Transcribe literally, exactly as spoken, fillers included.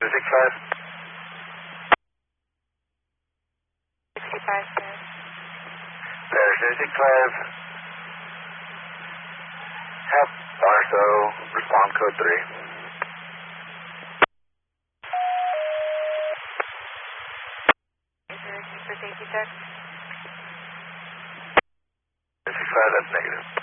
sixty-five. sixty-five, sir. There's sixty-five. Help, R S O, respond code three. Is there a need for safety check? sixty-five, that's negative.